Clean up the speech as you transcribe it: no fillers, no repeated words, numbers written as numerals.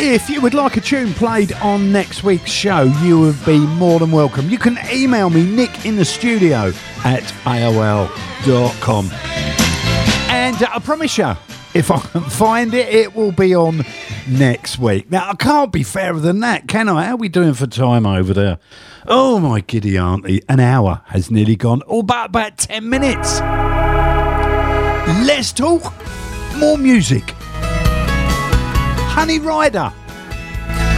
If you would like a tune played on next week's show, you would be more than welcome. You can email me, nickinthestudio@aol.com. And I promise you, if I can find it, it will be on next week. Now, I can't be fairer than that, can I? How are we doing for time over there? Oh, my giddy auntie. An hour has nearly gone. All but about 10 minutes. Let's talk more music. Honey Rider.